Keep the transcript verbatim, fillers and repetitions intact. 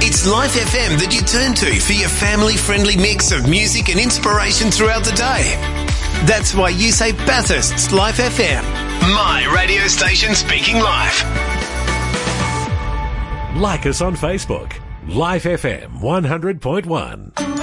It's Life F M that you turn to for your family-friendly mix of music and inspiration throughout the day. That's why you say Bathurst's Life F M. My radio station speaking life. Like us on Facebook. Life F M one hundred point one.